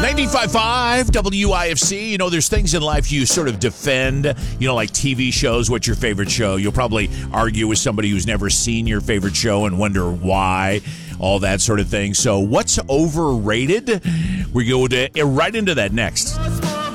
95.5 WIFC. You know, there's things in life you sort of defend, like TV shows. What's your favorite show? You'll probably argue with somebody who's never seen your favorite show and wonder why, all that sort of thing. So what's overrated? We go right into that next.